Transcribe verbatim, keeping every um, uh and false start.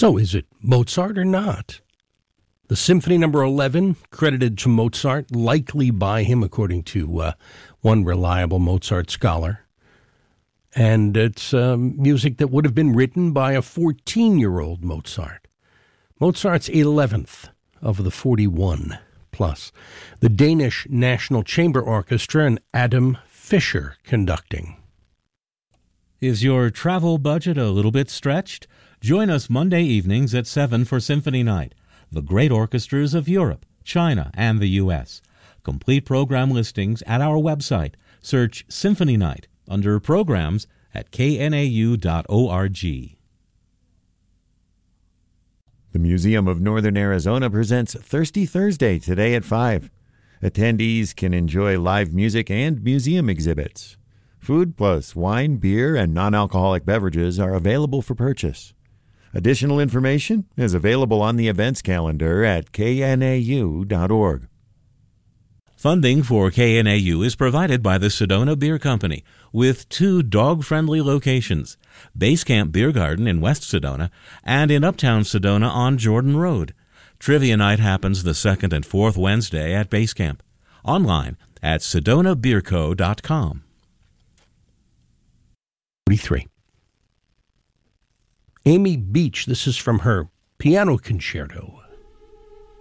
So is it Mozart or not? The Symphony Number eleven, credited to Mozart, likely by him, according to uh, one reliable Mozart scholar. And it's um, music that would have been written by a fourteen-year-old Mozart. Mozart's eleventh of the forty-one plus. The Danish National Chamber Orchestra and Adam Fischer conducting. Is your travel budget a little bit stretched? Join us Monday evenings at seven for Symphony Night, the great orchestras of Europe, China, and the U S. Complete program listings at our website. Search Symphony Night under Programs at k n a u dot org. The Museum of Northern Arizona presents Thirsty Thursday today at five. Attendees can enjoy live music and museum exhibits. Food plus wine, beer, and non-alcoholic beverages are available for purchase. Additional information is available on the events calendar at k n a u dot org. Funding for K N A U is provided by the Sedona Beer Company, with two dog-friendly locations, Base Camp Beer Garden in West Sedona and in Uptown Sedona on Jordan Road. Trivia night happens the second and fourth Wednesday at Base Camp. Online at sedona beer co dot com. forty-three. Amy Beach, this is from her piano concerto.